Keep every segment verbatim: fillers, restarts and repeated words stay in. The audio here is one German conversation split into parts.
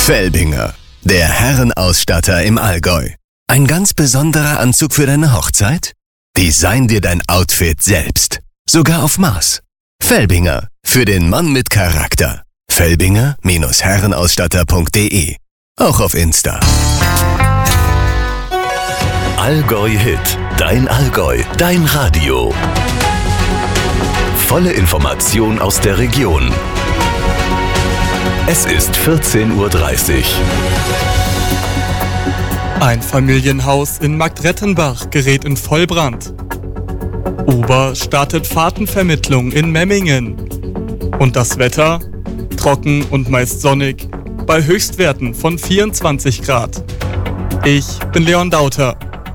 Felbinger, der Herrenausstatter im Allgäu. Ein ganz besonderer Anzug für deine Hochzeit? Design dir dein Outfit selbst. Sogar auf Maß. Felbinger, für den Mann mit Charakter. Felbinger Herrenausstatter punkt de. Auch auf Insta. Allgäu Hit. Dein Allgäu. Dein Radio. Volle Information aus der Region. Es ist vierzehn Uhr dreißig. Ein Familienhaus in Marktrettenbach gerät in Vollbrand. Uber startet Fahrtenvermittlung in Memmingen. Und das Wetter? Trocken und meist sonnig, bei Höchstwerten von vierundzwanzig Grad. Ich bin Leon Dauter.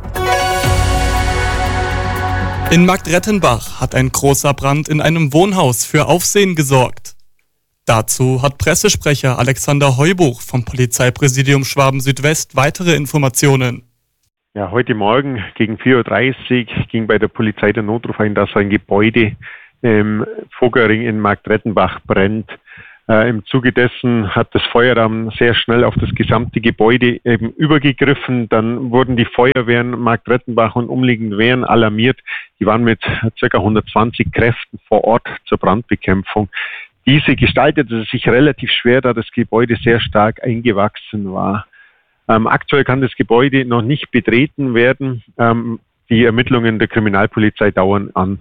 In Marktrettenbach hat ein großer Brand in einem Wohnhaus für Aufsehen gesorgt. Dazu hat Pressesprecher Alexander Heubuch vom Polizeipräsidium Schwaben-Südwest weitere Informationen. Ja, heute Morgen gegen vier Uhr dreißig ging bei der Polizei der Notruf ein, dass ein Gebäude im Vogering in Marktrettenbach brennt. Äh, Im Zuge dessen hat das Feueralarm sehr schnell auf das gesamte Gebäude eben übergegriffen. Dann wurden die Feuerwehren Marktrettenbach und umliegenden Wehren alarmiert. Die waren mit ca. hundertzwanzig Kräften vor Ort zur Brandbekämpfung. Diese gestaltete sich relativ schwer, da das Gebäude sehr stark eingewachsen war. Ähm, aktuell kann das Gebäude noch nicht betreten werden. Ähm, die Ermittlungen der Kriminalpolizei dauern an.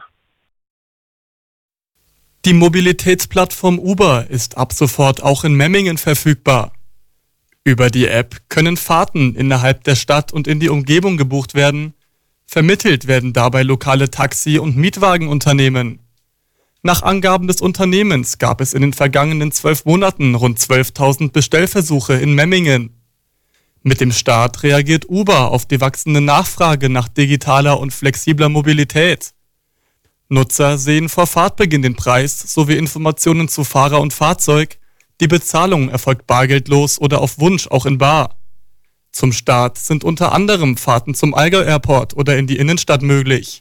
Die Mobilitätsplattform Uber ist ab sofort auch in Memmingen verfügbar. Über die App können Fahrten innerhalb der Stadt und in die Umgebung gebucht werden. Vermittelt werden dabei lokale Taxi- und Mietwagenunternehmen. Nach Angaben des Unternehmens gab es in den vergangenen zwölf Monaten rund zwölftausend Bestellversuche in Memmingen. Mit dem Start reagiert Uber auf die wachsende Nachfrage nach digitaler und flexibler Mobilität. Nutzer sehen vor Fahrtbeginn den Preis sowie Informationen zu Fahrer und Fahrzeug. Die Bezahlung erfolgt bargeldlos oder auf Wunsch auch in bar. Zum Start sind unter anderem Fahrten zum Allgäu Airport oder in die Innenstadt möglich.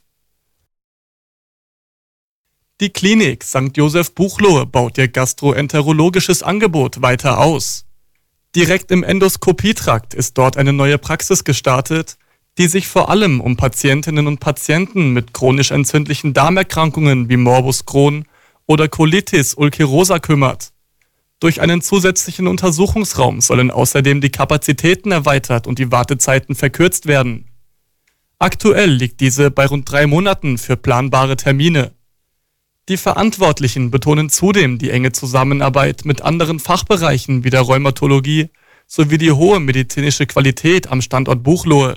Die Klinik Sankt Joseph Buchloe baut ihr gastroenterologisches Angebot weiter aus. Direkt im Endoskopietrakt ist dort eine neue Praxis gestartet, die sich vor allem um Patientinnen und Patienten mit chronisch entzündlichen Darmerkrankungen wie Morbus Crohn oder Colitis ulcerosa kümmert. Durch einen zusätzlichen Untersuchungsraum sollen außerdem die Kapazitäten erweitert und die Wartezeiten verkürzt werden. Aktuell liegt diese bei rund drei Monaten für planbare Termine. Die Verantwortlichen betonen zudem die enge Zusammenarbeit mit anderen Fachbereichen wie der Rheumatologie sowie die hohe medizinische Qualität am Standort Buchloe.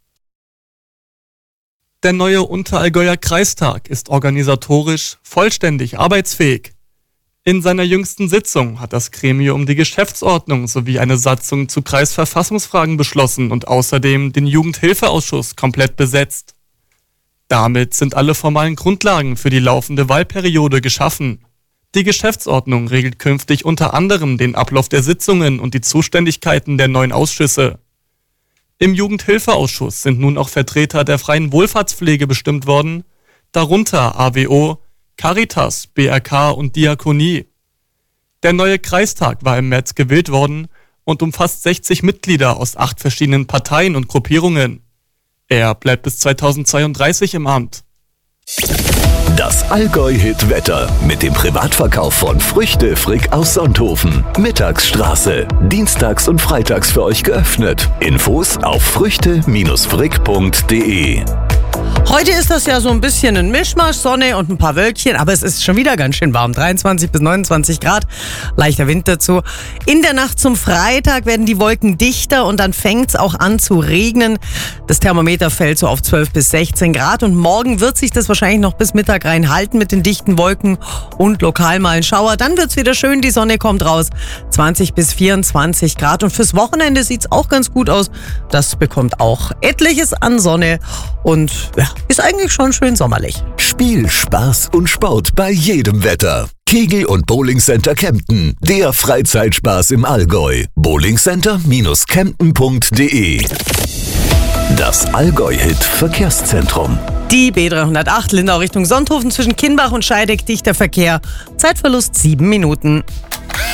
Der neue Unterallgäuer Kreistag ist organisatorisch vollständig arbeitsfähig. In seiner jüngsten Sitzung hat das Gremium die Geschäftsordnung sowie eine Satzung zu Kreisverfassungsfragen beschlossen und außerdem den Jugendhilfeausschuss komplett besetzt. Damit sind alle formalen Grundlagen für die laufende Wahlperiode geschaffen. Die Geschäftsordnung regelt künftig unter anderem den Ablauf der Sitzungen und die Zuständigkeiten der neuen Ausschüsse. Im Jugendhilfeausschuss sind nun auch Vertreter der freien Wohlfahrtspflege bestimmt worden, darunter A W O, Caritas, B R K und Diakonie. Der neue Kreistag war im März gewählt worden und umfasst sechzig Mitglieder aus acht verschiedenen Parteien und Gruppierungen. Er bleibt bis zweitausendzweiunddreißig im Amt. Das Allgäu-Hit-Wetter mit dem Privatverkauf von Früchte Frick aus Sonthofen. Mittagsstraße. Dienstags und freitags für euch geöffnet. Infos auf früchte frick punkt de. Heute ist das ja so ein bisschen ein Mischmasch, Sonne und ein paar Wölkchen, aber es ist schon wieder ganz schön warm. dreiundzwanzig bis neunundzwanzig Grad, leichter Wind dazu. In der Nacht zum Freitag werden die Wolken dichter und dann fängt es auch an zu regnen. Das Thermometer fällt so auf zwölf bis sechzehn Grad und morgen wird sich das wahrscheinlich noch bis Mittag reinhalten mit den dichten Wolken und lokal mal ein Schauer. Dann wird es wieder schön, die Sonne kommt raus. zwanzig bis vierundzwanzig Grad und fürs Wochenende sieht es auch ganz gut aus. Das bekommt auch etliches an Sonne und ja, ist eigentlich schon schön sommerlich. Spiel, Spaß und Sport bei jedem Wetter. Kegel- und Bowlingcenter Kempten. Der Freizeitspaß im Allgäu. bowlingcenter Kempten punkt de. Das Allgäu-Hit Verkehrszentrum. Die B dreihundertacht Lindau Richtung Sonthofen zwischen Kinnbach und Scheideck, dichter Verkehr. Zeitverlust sieben Minuten.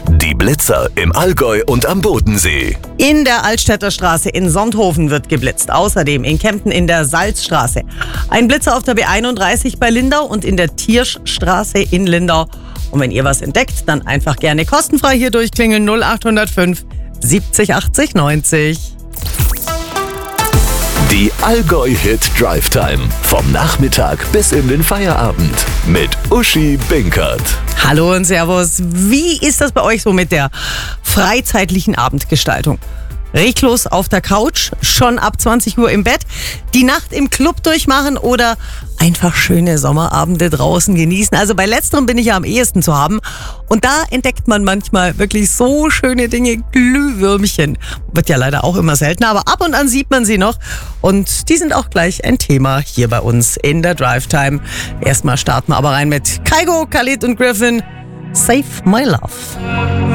Die Blitzer im Allgäu und am Bodensee. In der Altstädter Straße in Sonthofen wird geblitzt. Außerdem in Kempten in der Salzstraße. Ein Blitzer auf der B einunddreißig bei Lindau und in der Tierschstraße in Lindau. Und wenn ihr was entdeckt, dann einfach gerne kostenfrei hier durchklingeln. null acht null fünf siebzig achtzig neunzig. Die Allgäu-Hit Drive Time. Vom Nachmittag bis in den Feierabend. Mit Uschi Binkert. Hallo und Servus. Wie ist das bei euch so mit der freizeitlichen Abendgestaltung? Reglos auf der Couch, schon ab zwanzig Uhr im Bett, die Nacht im Club durchmachen oder einfach schöne Sommerabende draußen genießen. Also bei letzterem bin ich ja am ehesten zu haben. Und da entdeckt man manchmal wirklich so schöne Dinge, Glühwürmchen. Wird ja leider auch immer seltener, aber ab und an sieht man sie noch. Und die sind auch gleich ein Thema hier bei uns in der Drive Time. Erstmal starten wir aber rein mit Kygo, Khalid und Griffin. Save My Love.